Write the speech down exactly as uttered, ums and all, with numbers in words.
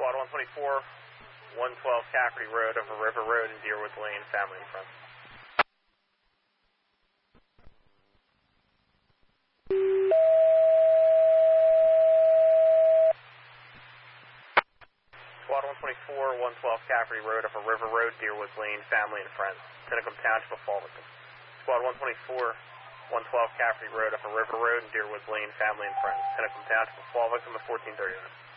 Squad one twenty-four, one twelve Cafferty Road over River Road and Deerwood Lane, family in front. Squad one twenty-four, one twelve Cafferty Road over River Road, Deerwood Lane, family and friends. Tinicum Township of Fall Victim. Squad one twenty-four, one twelve Cafferty Road over River Road and Deerwood Lane, family and friends. Tinicum Township of Fall Victim at fourteen thirty-nine.